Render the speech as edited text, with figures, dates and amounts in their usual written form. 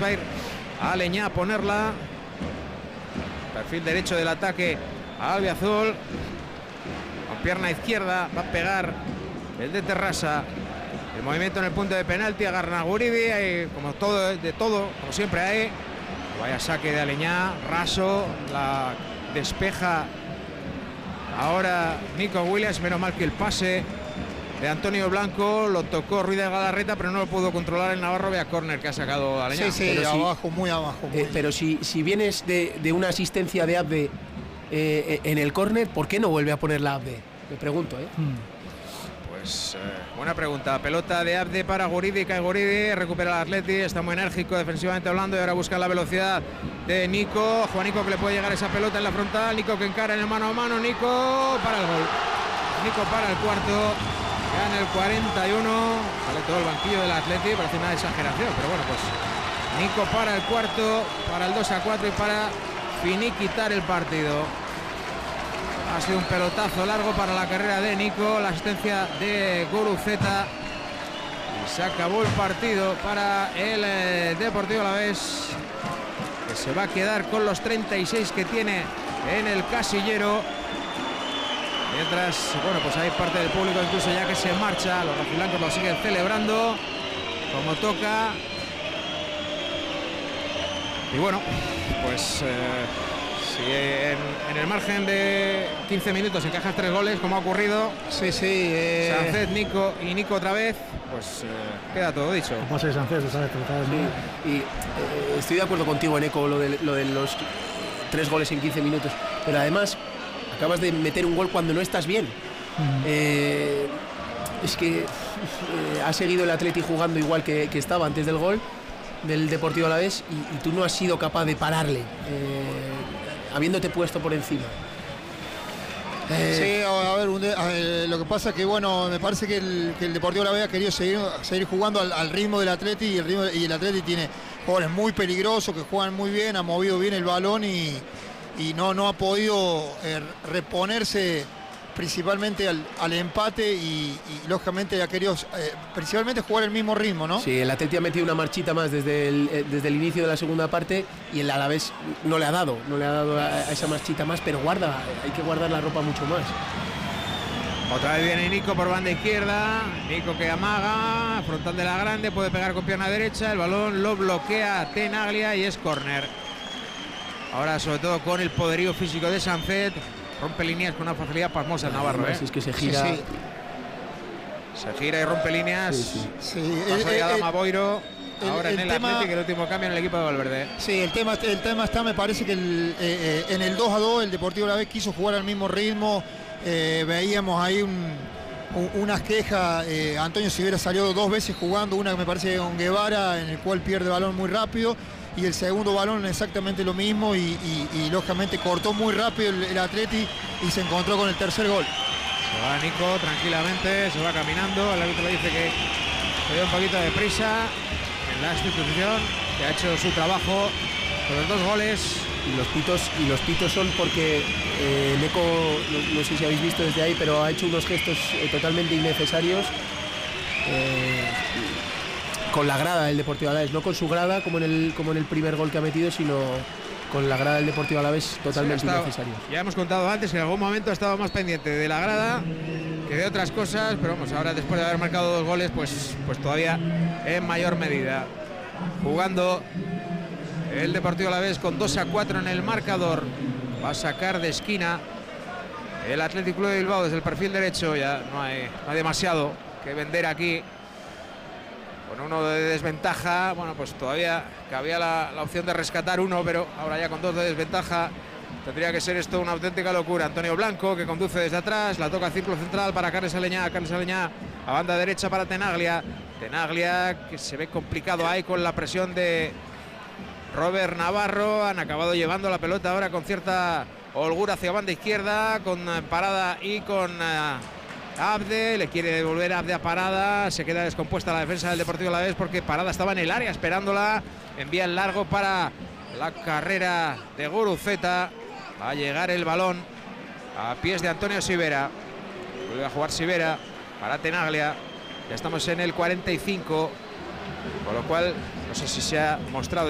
va a ir Aleñá a ponerla. Perfil derecho del ataque albiazul. Con pierna izquierda va a pegar el de Terrassa. El movimiento en el punto de penalti, agarra a Guridi, como todo, como siempre hay. Vaya saque de Aleñá, raso, la despeja ahora Nico Williams, menos mal que el pase de Antonio Blanco lo tocó Ruiz de Galarreta, pero no lo pudo controlar el navarro. Vea córner que ha sacado Aleñá. Sí, pero abajo, muy abajo. Pero si vienes de una asistencia de Abde en el córner, ¿por qué no vuelve a poner la Abde? Me pregunto, Pues buena pregunta. Pelota de Abde para Guridi, cae Guridi, recupera el Atleti, está muy enérgico defensivamente hablando y ahora busca la velocidad de Nico. Juanico que le puede llegar esa pelota en la frontal, Nico que encara en el mano a mano, Nico para el gol. Nico para el cuarto, ya en el 41, sale todo el banquillo del Atleti, parece una exageración, pero bueno, pues Nico para el cuarto, para el 2-4 y para finiquitar el partido. Ha sido un pelotazo largo para la carrera de Nico, la asistencia de Guruceta. Y se acabó el partido para el Deportivo Alavés, que se va a quedar con los 36 que tiene en el casillero. Mientras, bueno, pues hay parte del público incluso ya que se marcha. Los rojiblancos lo siguen celebrando como toca. Y bueno, pues... si en el margen de 15 minutos encajas 3 goles, como ha ocurrido, Sánchez, Nico y Nico otra vez, pues queda todo dicho. ¿Cómo se Sánchez? Y estoy de acuerdo contigo, Eneco, lo de los 3 goles en 15 minutos, pero además acabas de meter un gol cuando no estás bien. Es que ha seguido el Atleti jugando igual que estaba antes del gol del Deportivo Alavés y tú no has sido capaz de pararle. Habiéndote puesto por encima. Sí, a ver, lo que pasa es que, bueno, me parece que el Deportivo Alavés ha querido seguir jugando al ritmo del Atleti y el Atleti tiene jugadores muy peligrosos que juegan muy bien, ha movido bien el balón y no ha podido reponerse principalmente al empate y lógicamente ha querido principalmente jugar el mismo ritmo, ¿no? Sí, el Atleti ha metido una marchita más desde el inicio de la segunda parte y el Alavés no le ha dado a esa marchita más, pero hay que guardar la ropa mucho más. Otra vez viene Nico por banda izquierda, Nico que amaga, frontal de la grande, puede pegar con pierna derecha, el balón lo bloquea Tenaglia y es córner. Ahora sobre todo con el poderío físico de Sánchez. Rompe líneas con una facilidad pasmosa el navarro. Es que se gira. Sí. Se gira y rompe líneas. Sí. Pasa de Adama Boiro. Ahora en el Atleti, que el último cambio en el equipo de Valverde. Sí, el tema está, me parece que en el 2-2 el Deportivo Alavés quiso jugar al mismo ritmo. Veíamos ahí unas quejas. Antonio Sivera salió 2 veces jugando, una que me parece con Guevara, en el cual pierde balón muy rápido. Y el segundo balón exactamente lo mismo y lógicamente cortó muy rápido el Atleti y se encontró con el tercer gol. Se va Nico tranquilamente, se va caminando, el árbitro le dice que se dio un poquito de prisa en la institución, que ha hecho su trabajo con los 2 goles. Y los pitos son porque Neco, no sé si habéis visto desde ahí, pero ha hecho unos gestos totalmente innecesarios. Con la grada del Deportivo Alavés, no con su grada como en el primer gol que ha metido, sino con la grada del Deportivo Alavés totalmente innecesario. Ya hemos contado antes que en algún momento ha estado más pendiente de la grada que de otras cosas, pero vamos, ahora después de haber marcado 2 goles, pues todavía en mayor medida. Jugando el Deportivo Alavés con 2-4 en el marcador. Va a sacar de esquina el Athletic Club de Bilbao desde el perfil derecho. Ya no hay demasiado que vender aquí. Con 1 de desventaja, bueno, pues todavía cabía la opción de rescatar 1, pero ahora ya con 2 de desventaja tendría que ser esto una auténtica locura. Antonio Blanco que conduce desde atrás, la toca a círculo central para Carles Aleñá a banda derecha para Tenaglia que se ve complicado ahí con la presión de Robert Navarro. Han acabado llevando la pelota ahora con cierta holgura hacia banda izquierda, con Parada y con Abde. Le quiere devolver Abde a Parada, se queda descompuesta la defensa del Deportivo Alavés porque Parada estaba en el área esperándola. Envía el largo para la carrera de Guruceta. Va a llegar el balón a pies de Antonio Sivera. Vuelve a jugar Sivera para Tenaglia. Ya estamos en el 45, con lo cual no sé si se ha mostrado